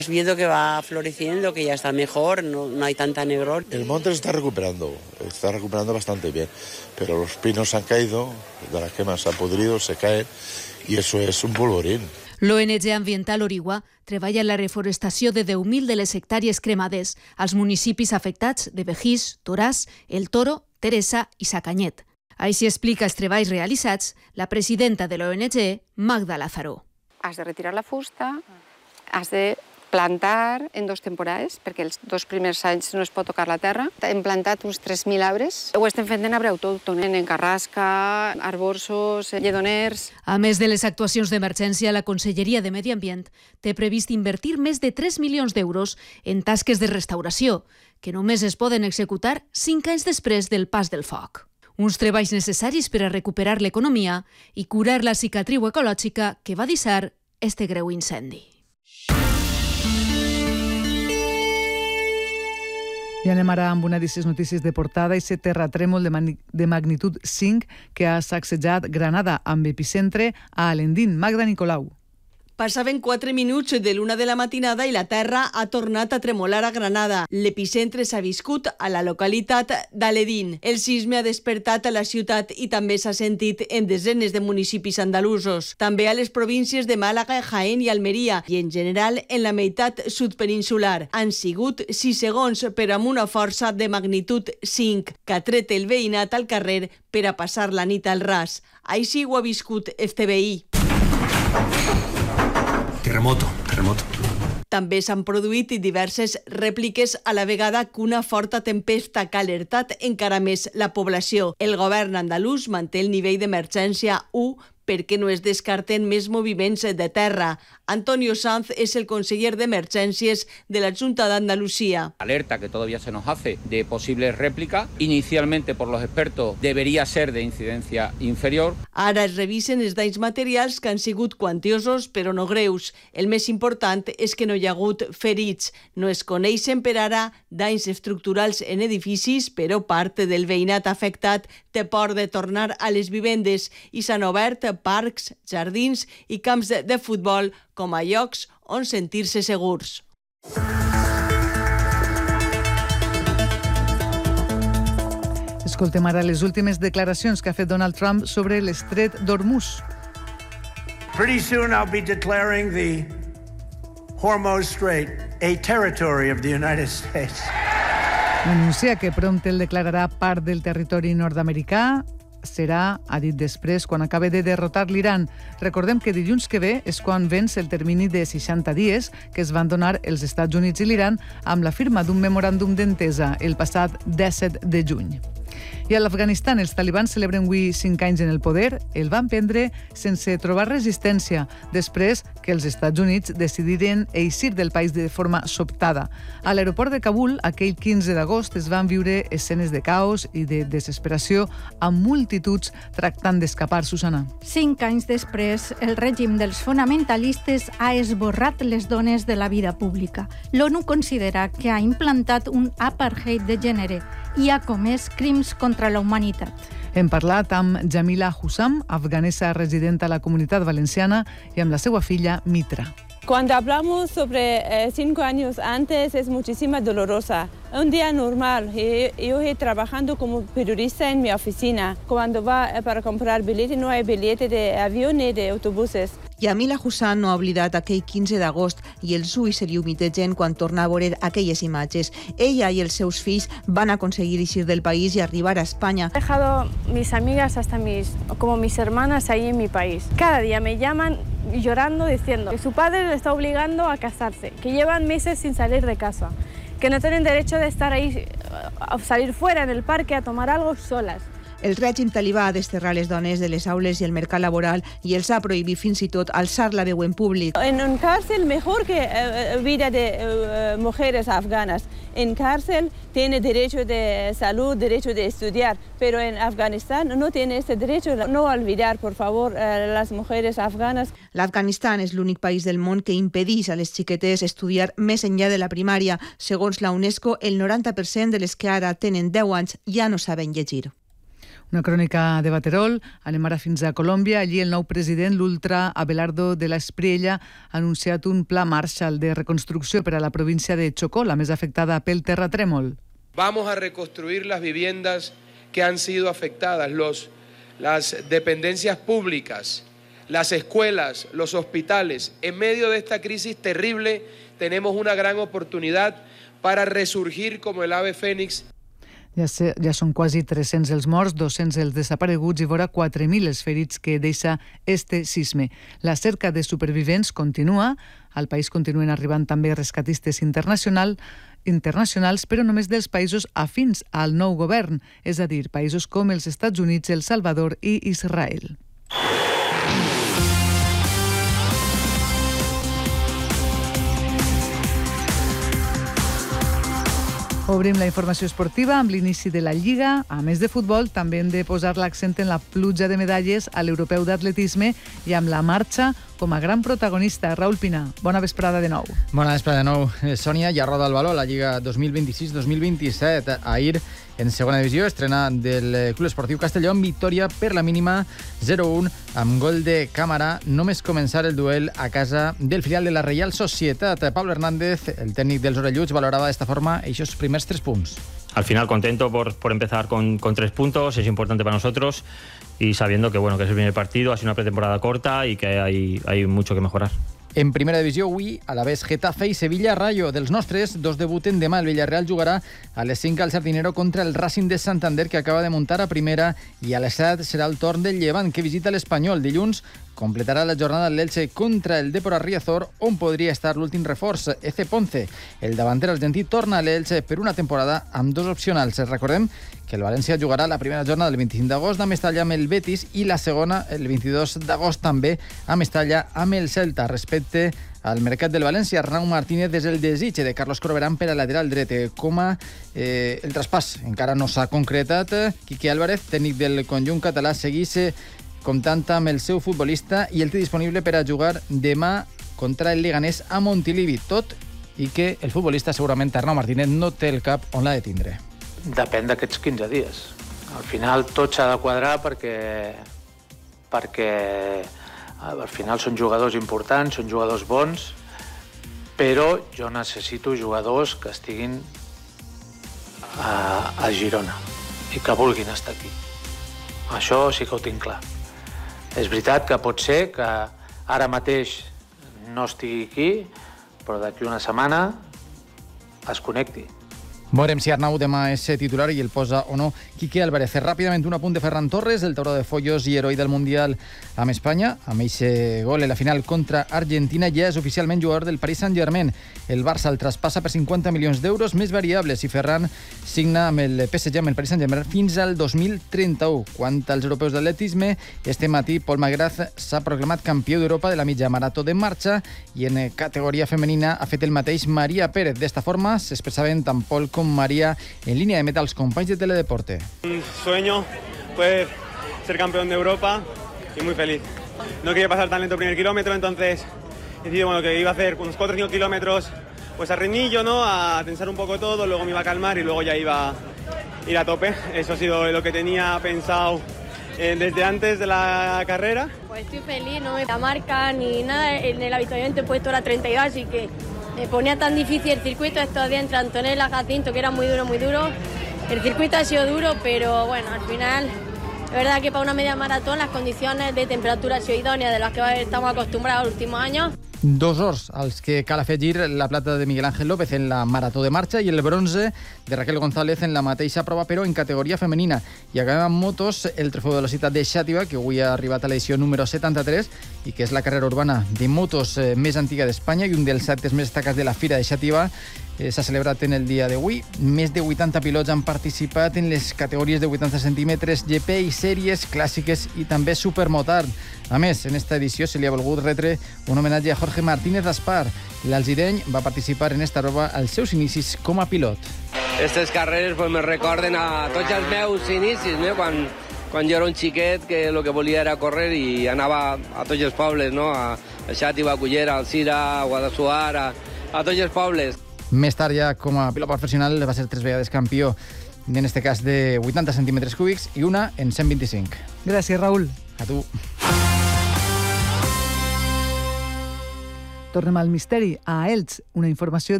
Viendo que va floreciendo, que ya está mejor, no hay tanta negrón. El monte se está recuperando bastante bien, pero los pinos han caído, de las quemas se han podrido, se caen y eso es un polvorín. L'ONG Ambiental Origua treballa en la reforestació de 10.000 de les hectàrees cremades als municipis afectats de Begís, Toràs, El Toro, Teresa i Sacanyet. Així explica els treballs realitzats la presidenta de l'ONG, Magda Lázaro. Has de retirar la fusta, has de plantar en 2 temporades, perquè els 2 primers anys no es pot tocar la terra. Hem plantat uns 3.000 arbres. Ho estem fent en arbre autòcton, en carrasca, arborsos, lledoners. A més de les actuacions d'emergència, la Conselleria de Medi Ambient té previst invertir més de 3 milions d'euros en tasques de restauració, que només es poden executar 5 anys després del pas del foc. Uns treballs necessaris per a recuperar l'economia i curar la cicatriu ecològica que va deixar este greu incendi. I anem ara amb una de les notícies de portada. Aquest terratrèmol de magnitud 5 que ha sacsejat Granada amb epicentre a Alendín. Magda Nicolau. Passaven 4 minuts de l'1 de la matinada i la terra ha tornat a tremolar a Granada. L'epicentre s'ha viscut a la localitat d'Aledín. El sisme ha despertat a la ciutat i també s'ha sentit en desenes de municipis andalusos. També a les províncies de Màlaga, Jaén i Almeria i en general en la meitat sud-peninsular. Han sigut 6 segons però amb una força de magnitud 5 que ha tret el veïnat al carrer per a passar la nit al ras. Així ho ha viscut este veí. Terremoto. També s'han produït diverses rèpliques a la vegada que una forta tempesta que ha alertat encara més la població. El govern andalús manté el nivell d'emergència 1 perquè no es descarten més moviments de terra. Antonio Sanz es el conseller d'Emergències de la Junta de Andalucía. Alerta que todavía se nos hace de posibles réplicas. Inicialmente, por los expertos, debería ser de incidencia inferior. Ara es revisen els danys materials que han sigut quantiosos però no greus. El més important és que no hi ha hagut ferits. No es coneixen per ara danys estructurals en edificis, però part del veïnat afectat té por de tornar a les vivendes i s'han obert parcs, jardins i camps de futbol com a llocs on sentir-se segurs. Escoltem ara les últimes declaracions que ha fet Donald Trump sobre l'estret d'Hormuz. Pretty soon I'll be declaring the Hormuz Strait a territory of the United States. Anuncia que prompte el declararà part del territori nord-americà. Serà, ha dit després, quan acabe de derrotar l'Iran. Recordem que dilluns que ve és quan venç el termini de 60 dies que es van donar els Estats Units i l'Iran amb la firma d'un memoràndum d'entesa el passat 17 de juny. I a l'Afganistan els talibans celebren avui 5 anys en el poder. El van prendre sense trobar resistència després que els Estats Units decidiren eixir del país de forma sobtada. A l'aeroport de Kabul, aquell 15 d'agost, es van viure escenes de caos i de desesperació amb multituds tractant d'escapar. Susana. 5 anys després, el règim dels fonamentalistes ha esborrat les dones de la vida pública. L'ONU considera que ha implantat un apartheid de gènere i ha comès crims contra la humanitat. Hem parlat amb Jamila Hussam, afganesa resident a la Comunitat Valenciana, i amb la seva filla Mitra. Cuando hablamos sobre 5 años antes es muchísimo dolorosa. Un día normal, yo trabajando como periodista en mi oficina. Cuando va para comprar billetes, no hay billete de avión ni de autobuses. Yamila Hussan no ha oblidat aquell 15 d'agost i els ulls se li humitegen quan torna a veure aquelles imatges. Ella i els seus fills van aconseguir eixir del país i arribar a Espanya. He dejado mis amigas como mis hermanas ahí en mi país. Cada día me llaman llorando diciendo que su padre le está obligando a casarse, que llevan meses sin salir de casa, que no tienen derecho de estar ahí, a salir fuera en el parque a tomar algo solas. El règim talibà ha desterrat les dones de les aules i el mercat laboral i els ha prohibit fins i tot alçar la veu en públic. En un cárcel mejor que vida de mujeres afganas. En cárcel tiene derecho de salud, derecho de estudiar, pero en Afganistán no tiene ese derecho. No olvidar, por favor, las mujeres afganas. L'Afganistan és l'únic país del món que impedeix a les xiquetes estudiar més enllà de la primària. Segons la UNESCO, el 90% de les que ara tenen 10 anys ja no saben llegir. Una crònica de Baterol. Anem ara fins a Colòmbia. Allí el nou president, l'ultra Abelardo de la Espriella, ha anunciat un pla Marshall de reconstrucció per a la província de Chocó, la més afectada pel terratrèmol. Vamos a reconstruir las viviendas que han sido afectadas, las dependencias públicas, las escuelas, los hospitales. En medio de esta crisis terrible tenemos una gran oportunidad para resurgir como el ave fénix. Ja són quasi 300 els morts, 200 els desapareguts i vora 4.000 els ferits que deixa este sisme. La cerca de supervivents continua. Al país continuen arribant també rescatistes internacionals, però només dels països afins al nou govern, és a dir, països com els Estats Units, El Salvador i Israel. Obrim la informació esportiva amb l'inici de la Lliga. A més de futbol, també hem de posar l'accent en la pluja de medalles a l'europeu d'atletisme i amb la marxa com a gran protagonista. Raül Pinar, bona vesprada de nou. Bona vesprada de nou. Sònia, ja roda el baló a la Lliga 2026-2027. Ahir, en segona divisió, estrena del Club Esportiu Castelló amb victòria per la mínima 0-1 amb gol de Cámara. Només començar el duel a casa del filial de la Reial Societat. Pablo Hernández, el tècnic dels orelluts, valorava d'esta forma aquests primers 3 punts. Al final contento por empezar con 3 puntos, es importante para nosotros y sabiendo que es el primer partido, ha sido una pretemporada corta y que hay mucho que mejorar. En primera divisió, avui, a la vez Getafe i Sevilla Rayo. Dels nostres, dos debuten demà. El Villarreal jugarà a les 5 al Sardinero contra el Racing de Santander, que acaba de muntar a primera, i a les 7 serà el torn del Llevant, que visita l'Espanyol. Dilluns completarà la jornada l'Elche contra el Depor a Riazor, on podria estar l'últim reforç, Eze Ponce. El davanter argentí torna a l'Elche per una temporada amb 2 opcionals. Recordem que el València jugarà la primera jornada el 25 d'agost a Mestalla amb el Betis i la segona el 22 d'agost també a Mestalla amb el Celta. Respecte al mercat del València, Arnau Martínez és el desig de Carlos Corberán per a lateral dret. El traspàs encara no s'ha concretat. Quique Álvarez, tècnic del conjunt català, segueix comptant amb el seu futbolista i el té disponible per a jugar demà contra el Leganés a Montilivi, tot i que el futbolista segurament Arnau Martínez no té el cap on l'ha de tindre. Depèn d'aquests 15 dies. Al final tot s'ha de quadrar perquè al final són jugadors importants, són jugadors bons, però jo necessito jugadors que estiguin a Girona i que vulguin estar aquí. Això sí que ho tinc clar. És veritat que pot ser que ara mateix no estigui aquí, però d'aquí una setmana es connecti. Veurem si Arnau demà és titular i el posa o no Quique Álvarez. Ràpidament un apunt de Ferran Torres, el tauró de Follos i heroi del Mundial amb Espanya. Amb aquest gol en la final contra Argentina ja és oficialment jugador del Paris Saint-Germain. El Barça el traspassa per 50 milions d'euros més variables i Ferran signa amb el PSG, amb el Paris Saint-Germain, fins al 2031. Quant als europeus d'atletisme, este matí Pol Magraz s'ha proclamat campió d'Europa de la mitja marató de marxa i en categoria femenina ha fet el mateix Maria Pérez. D'esta forma s'expressaven tant Pol com María en línea de meta als companys de Teledeporte. Un sueño poder ser campeón de Europa y muy feliz. No quería pasar tan lento el primer kilómetro, entonces decidí que iba a hacer unos 4 o 5 kilómetros pues a ritmillo, ¿no? A tensar un poco todo, luego me iba a calmar y luego ya iba a ir a tope. Eso ha sido lo que tenía pensado desde antes de la carrera. Pues estoy feliz, no me la marca ni nada, en el avituallamiento he puesto la 32, así que me ponía tan difícil el circuito estos días entre Antonella y Jacinto, que era muy duro. El circuito ha sido duro, pero bueno, al final, es verdad que para una media maratón las condiciones de temperatura han sido idóneas de las que estamos acostumbrados los últimos años. 2 hores als que cal afegir la plata de Miguel Ángel López en la marató de marxa i el bronze de Raquel González en la mateixa prova, però en categoria femenina. I acabem amb motos, el trofeu de velocitat de Xàtiva, que avui ha arribat a l'edició número 73 i que és la carrera urbana de motos més antiga d'Espanya i un dels actes més destacats de la Fira de Xàtiva. S'ha celebrat en el dia d'avui. Més de 80 pilots han participat en les categories de 80 centímetres, GP i sèries clàssiques i també supermotard. A més, en esta edició se li ha volgut retre un homenatge a Jorge Martínez Aspar. L'alzireny va participar en esta prova als seus inicis com a pilot. Aquestes carreres me recorden a tots els meus inicis, no? Quan jo era un xiquet que el que volia era córrer i anava a tots els pobles, no? A Xàtiva, a Cullera, a Alzira, a Guadassuar, a tots els pobles. Més tard, ja com a pilot professional, va ser 3 vegades campió en este cas de 80 centímetres cúbics, i una en 125. Gràcies, Raül. A tu. Tornem al misteri. A Elx, una informació